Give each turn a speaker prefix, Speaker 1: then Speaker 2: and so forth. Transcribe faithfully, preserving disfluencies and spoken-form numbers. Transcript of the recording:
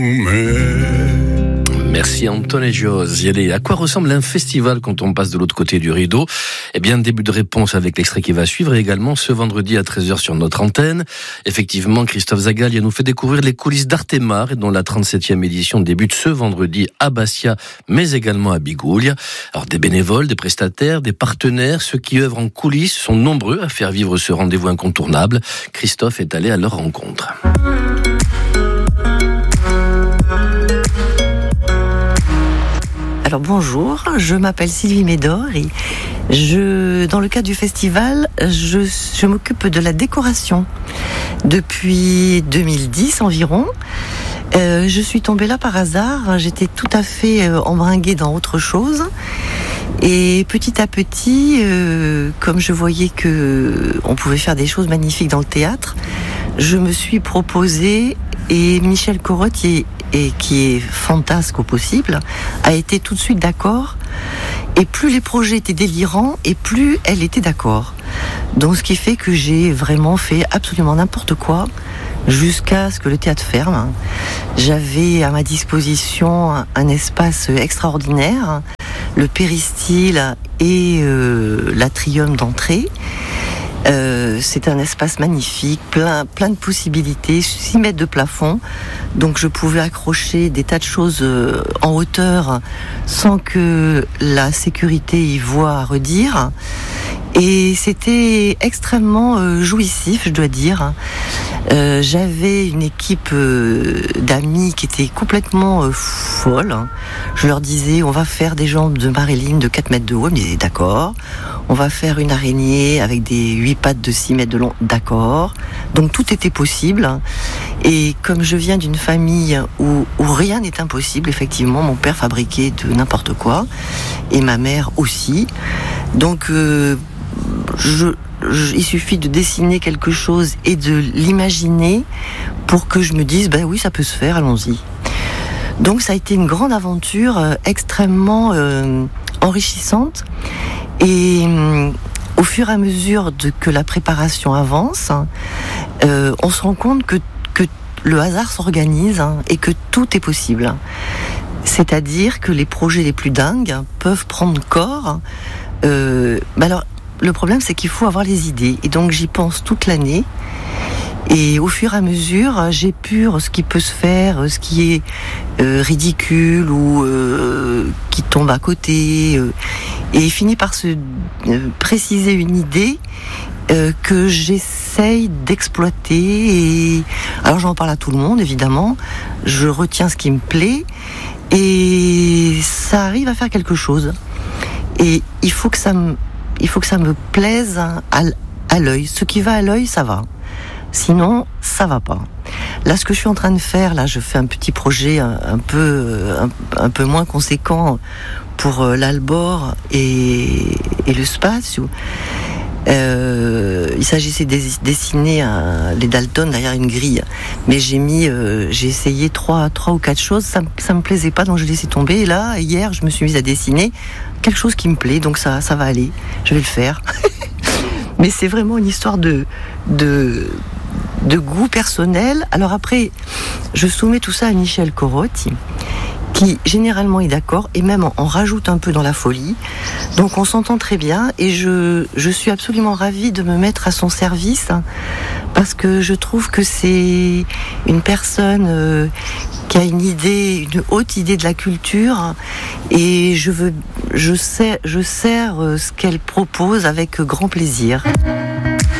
Speaker 1: Merci Antoine Gios. À quoi ressemble un festival quand on passe de l'autre côté du rideau? Eh bien, début de réponse avec l'extrait qui va suivre et également ce vendredi à treize heures sur notre antenne. Effectivement, Christophe Zagalia nous fait découvrir les coulisses d'Artemare, dont la trente-septième édition débute ce vendredi à Bastia, mais également à Bigoulia. Alors, des bénévoles, des prestataires, des partenaires, ceux qui œuvrent en coulisses sont nombreux à faire vivre ce rendez-vous incontournable. Christophe est allé à leur rencontre.
Speaker 2: Alors bonjour, je m'appelle Sylvie Médor et je, dans le cadre du festival, je, je m'occupe de la décoration depuis deux mille dix environ. Euh, je suis tombée là par hasard, j'étais tout à fait euh, embringuée dans autre chose. Et petit à petit, euh, comme je voyais que on pouvait faire des choses magnifiques dans le théâtre, je me suis proposée et Michel Corotti, et qui est fantasque au possible, a été tout de suite d'accord. Et plus les projets étaient délirants, et plus elle était d'accord. Donc ce qui fait que j'ai vraiment fait absolument n'importe quoi, jusqu'à ce que le théâtre ferme. J'avais à ma disposition un espace extraordinaire, le péristyle et euh, l'atrium d'entrée. Euh, c'est un espace magnifique, plein, plein de possibilités, six mètres de plafond, donc je pouvais accrocher des tas de choses euh, en hauteur sans que la sécurité y voie à redire. Et c'était extrêmement euh, jouissif, je dois dire. Euh, j'avais une équipe euh, d'amis qui était complètement euh, folle. Je leur disais, on va faire des jambes de Marilyn de quatre mètres de haut. Ils me disaient, d'accord. On va faire une araignée avec des huit pattes de six mètres de long. D'accord. Donc tout était possible. Et comme je viens d'une famille où, où rien n'est impossible, effectivement, mon père fabriquait de n'importe quoi. Et ma mère aussi. Donc... Euh, Je, je, il suffit de dessiner quelque chose et de l'imaginer pour que je me dise, ben oui, ça peut se faire, allons-y. Donc ça a été une grande aventure euh, extrêmement euh, enrichissante. Et euh, au fur et à mesure de, que la préparation avance, euh, on se rend compte que, que le hasard s'organise hein, et que tout est possible. C'est-à-dire que les projets les plus dingues peuvent prendre corps. Euh, ben alors, le problème, c'est qu'il faut avoir les idées. Et donc, j'y pense toute l'année. Et au fur et à mesure, j'épure ce qui peut se faire, ce qui est euh, ridicule ou euh, qui tombe à côté. Euh, et finit par se euh, préciser une idée euh, que j'essaye d'exploiter. Et alors, j'en parle à tout le monde, évidemment. Je retiens ce qui me plaît. Et ça arrive à faire quelque chose. Et il faut que ça me... Il faut que ça me plaise à, à l'œil. Ce qui va à l'œil, ça va. Sinon, ça va pas. Là, ce que je suis en train de faire, là, je fais un petit projet un, un peu, un, un peu moins conséquent pour euh, l'Albor et, et le Spazio. Euh, il s'agissait de dessiner un, les Dalton derrière une grille, mais j'ai mis, euh, j'ai essayé trois, trois ou quatre choses. Ça, ça me plaisait pas, donc je laissais tomber. Et là, hier, je me suis mise à dessiner quelque chose qui me plaît, donc ça, ça va aller. Je vais le faire. Mais c'est vraiment une histoire de, de, de goût personnel. Alors après, je soumets tout ça à Michel Corotti, qui généralement est d'accord et même en, en rajoute un peu dans la folie. Donc on s'entend très bien et je, je suis absolument ravie de me mettre à son service hein, parce que je trouve que c'est une personne euh, qui a une idée, une haute idée de la culture hein, et je veux, je sais, je sers euh, ce qu'elle propose avec grand plaisir.